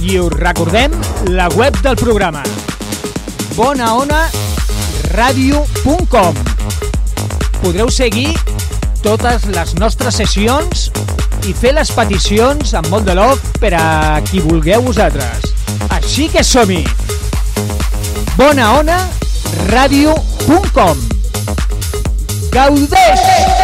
I us recordem la web del programa: bonaonaradio.com. Podreu seguir totes les nostres sessions i fer les peticions amb molt de love per a qui vulgueu vosaltres. Així que som-hi! bonaonaradio.com. Gaudeix!